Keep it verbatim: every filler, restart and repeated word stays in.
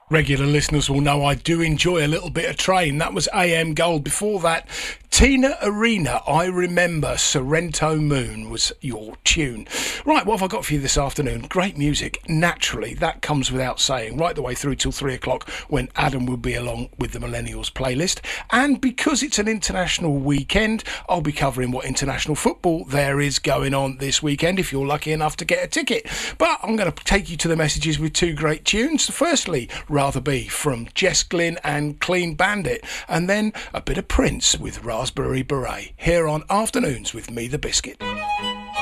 Regular listeners will know I do enjoy a little bit of Train. That was A M Gold. Before that, Tina Arena, I Remember. Sorrento Moon was your tune. Right, what have I got for you this afternoon? Great music. Naturally, that comes without saying, right the way through till three o'clock when Adam will be along with the Millennials playlist. And because it's an international weekend, I'll be covering what international football there is going on this weekend if you're lucky enough to get a ticket. But I'm going to take you to the messages with two great tunes. Firstly, Rather Be from Jess Glynn and Clean Bandit, and then a bit of Prince with Raspberry Beret here on Afternoons with Me the Biscuit.